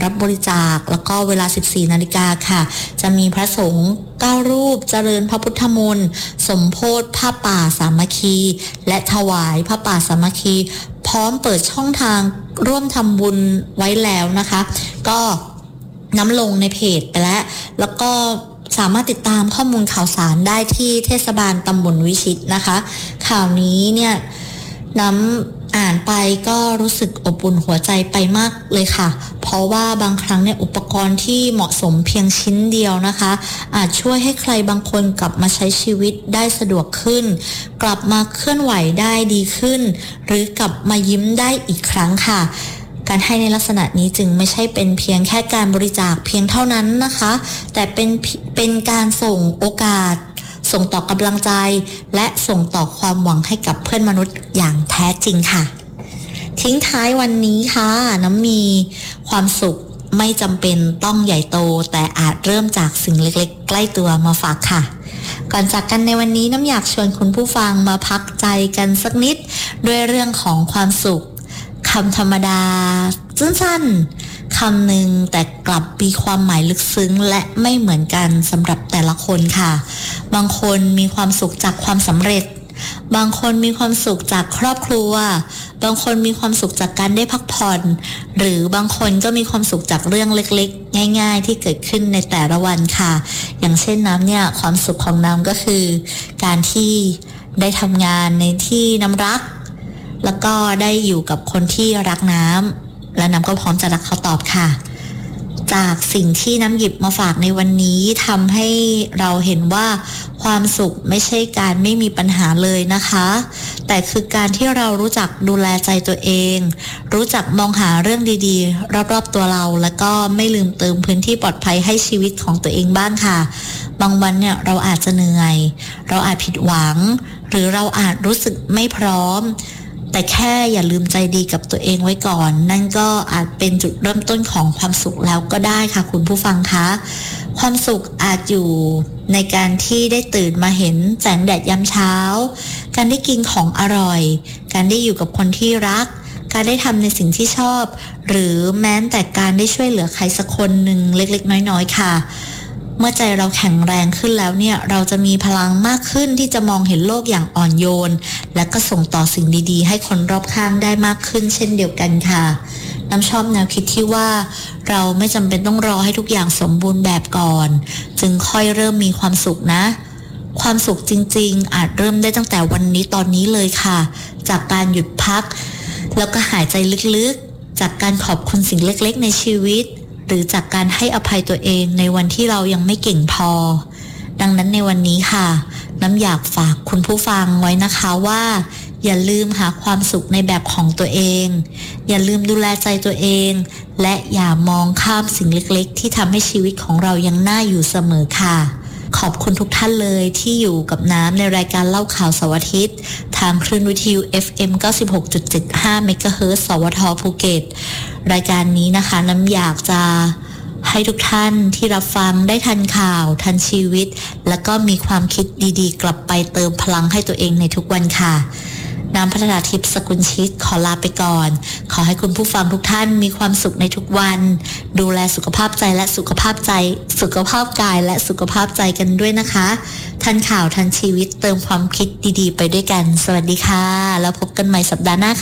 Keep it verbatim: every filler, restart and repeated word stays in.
รับบริจาคแล้วก็เวลา สิบสี่นาฬิกาค่ะจะมีพระสงฆ์เก้ารูปเจริญพระพุทธมนต์สมโภชผ้าป่าสามัคคีและถวายผ้าป่าสามัคคีพร้อมเปิดช่องทางร่วมทำบุญไว้แล้วนะคะก็น้ำลงในเพจไปแล้วแล้วก็สามารถติดตามข้อมูลข่าวสารได้ที่เทศบาลตำบลวิชิตนะคะข่าวนี้เนี่ยน้ำอ่านไปก็รู้สึกอบอุ่นหัวใจไปมากเลยค่ะเพราะว่าบางครั้งเนี่ยอุปกรณ์ที่เหมาะสมเพียงชิ้นเดียวนะคะอาจช่วยให้ใครบางคนกลับมาใช้ชีวิตได้สะดวกขึ้นกลับมาเคลื่อนไหวได้ดีขึ้นหรือกลับมายิ้มได้อีกครั้งค่ะการให้ในลักษณะนี้จึงไม่ใช่เป็นเพียงแค่การบริจาคเพียงเท่านั้นนะคะแต่เป็นเป็นการส่งโอกาสส่งต่อกำลังใจและส่งต่อความหวังให้กับเพื่อนมนุษย์อย่างแท้จริงค่ะทิ้งท้ายวันนี้ค่ะน้ำมีความสุขไม่จำเป็นต้องใหญ่โตแต่อาจเริ่มจากสิ่งเล็กๆใกล้ตัวมาฝากค่ะก่อนจากกันในวันนี้น้ำอยากชวนคุณผู้ฟังมาพักใจกันสักนิดด้วยเรื่องของความสุขคำธรรมดาสั้นๆคำหนึ่งแต่กลับมีความหมายลึกซึ้งและไม่เหมือนกันสำหรับแต่ละคนค่ะบางคนมีความสุขจากความสำเร็จบางคนมีความสุขจากครอบครัวบางคนมีความสุขจากการได้พักผ่อนหรือบางคนก็มีความสุขจากเรื่องเล็กๆง่ายๆที่เกิดขึ้นในแต่ละวันค่ะอย่างเช่นน้ำเนี่ยความสุขของน้ำก็คือการที่ได้ทำงานในที่น้ำรักแล้วก็ได้อยู่กับคนที่รักน้ำและน้ำก็พร้อมจะรักเขาตอบค่ะจากสิ่งที่น้ำหยิบมาฝากในวันนี้ทำให้เราเห็นว่าความสุขไม่ใช่การไม่มีปัญหาเลยนะคะแต่คือการที่เรารู้จักดูแลใจตัวเองรู้จักมองหาเรื่องดีๆรอบๆตัวเราแล้วก็ไม่ลืมเติมพื้นที่ปลอดภัยให้ชีวิตของตัวเองบ้างค่ะบางวันเนี่ยเราอาจจะเหนื่อยเราอาจผิดหวังหรือเราอาจรู้สึกไม่พร้อมแต่แค่อย่าลืมใจดีกับตัวเองไว้ก่อนนั่นก็อาจเป็นจุดเริ่มต้นของความสุขแล้วก็ได้ค่ะคุณผู้ฟังคะความสุขอาจอยู่ในการที่ได้ตื่นมาเห็นแสงแดดยามเช้าการได้กินของอร่อยการได้อยู่กับคนที่รักการได้ทำในสิ่งที่ชอบหรือแม้แต่การได้ช่วยเหลือใครสักคนหนึ่งเล็กๆน้อยๆค่ะเมื่อใจเราแข็งแรงขึ้นแล้วเนี่ยเราจะมีพลังมากขึ้นที่จะมองเห็นโลกอย่างอ่อนโยนและก็ส่งต่อสิ่งดีๆให้คนรอบข้างได้มากขึ้นเช่นเดียวกันค่ะน้ำชอบแนวคิดที่ว่าเราไม่จำเป็นต้องรอให้ทุกอย่างสมบูรณ์แบบก่อนจึงค่อยเริ่มมีความสุขนะความสุขจริงๆอาจเริ่มได้ตั้งแต่วันนี้ตอนนี้เลยค่ะจากการหยุดพักแล้วก็หายใจลึกๆจากการขอบคุณสิ่งเล็กๆในชีวิตหรือจากการให้อภัยตัวเองในวันที่เรายังไม่เก่งพอดังนั้นในวันนี้ค่ะน้ำอยากฝากคุณผู้ฟังไว้นะคะว่าอย่าลืมหาความสุขในแบบของตัวเองอย่าลืมดูแลใจตัวเองและอย่ามองข้ามสิ่งเล็กๆที่ทำให้ชีวิตของเรายังน่าอยู่เสมอค่ะขอบคุณทุกท่านเลยที่อยู่กับน้ำในรายการเล่าข่าวเสาร์อาทิตย์ทางคลื่นวิทยุ เอฟ เอ็ม เก้าสิบหกจุดเจ็ดห้า เมกะเฮิรตซ์ สวท ภูเก็ตรายการนี้นะคะน้ำอยากจะให้ทุกท่านที่รับฟังได้ทันข่าวทันชีวิตแล้วก็มีความคิดดีๆกลับไปเติมพลังให้ตัวเองในทุกวันค่ะน้ำพัฒนาทิพย์สกุลชิตขอลาไปก่อนขอให้คุณผู้ฟังทุกท่านมีความสุขในทุกวันดูแลสุขภาพใจและสุขภาพใจสุขภาพกายและสุขภาพใจกันด้วยนะคะทันข่าวทันชีวิตเติมความคิดดีๆไปด้วยกันสวัสดีค่ะแล้วพบกันใหม่สัปดาห์หน้า